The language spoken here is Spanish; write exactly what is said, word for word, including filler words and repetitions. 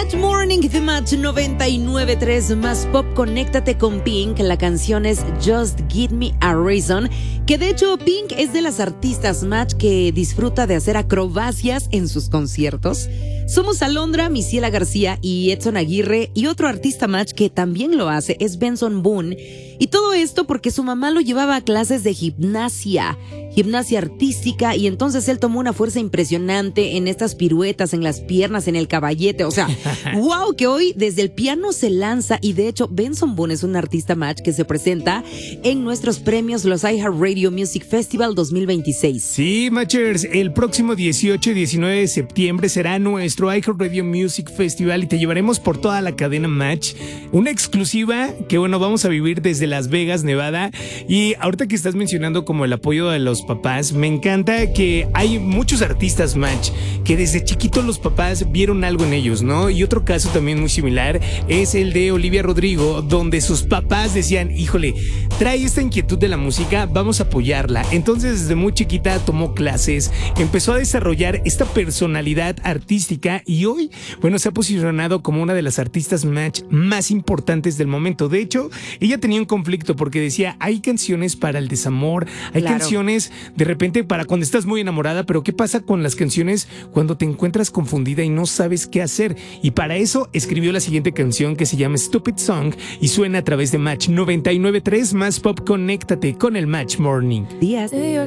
Match Morning de Match noventa y nueve punto tres más Pop. Conéctate con Pink. La canción es Just Give Me a Reason, que de hecho Pink es de las artistas Match que disfruta de hacer acrobacias en sus conciertos. Somos Alondra, Misiela García y Edson Aguirre, y otro artista Match que también lo hace es Benson Boone. Y todo esto porque su mamá lo llevaba a clases de gimnasia, gimnasia artística, y entonces él tomó una fuerza impresionante en estas piruetas, en las piernas, en el caballete. O sea, wow, que hoy desde el piano se lanza. Y de hecho Benson Boone es un artista Match que se presenta en nuestros premios, los iHeartRadio Music Festival dos mil veintiséis. Sí, Matchers, el próximo dieciocho y diecinueve de septiembre será nuestro iHeartRadio Music Festival y te llevaremos por toda la cadena Match. Una exclusiva que, bueno, vamos a vivir desde Las Vegas, Nevada. Y ahorita que estás mencionando como el apoyo de los papás, me encanta que hay muchos artistas Match que desde chiquitos los papás vieron algo en ellos, ¿no? Y otro caso también muy similar es el de Olivia Rodrigo, donde sus papás decían, híjole, trae esta inquietud de la música, vamos a apoyarla. Entonces desde muy chiquita tomó clases, empezó a desarrollar esta personalidad artística y hoy, bueno, se ha posicionado como una de las artistas Match más importantes del momento. De hecho, ella tenía un conflicto porque decía, hay canciones para el desamor, hay Claro. canciones de repente para cuando estás muy enamorada, pero ¿qué pasa con las canciones cuando te encuentras confundida y no sabes qué hacer? Y para eso escribió la siguiente canción que se llama Stupid Song y suena a través de Match noventa y nueve punto tres más Pop. Conéctate con el Match Morning. Días.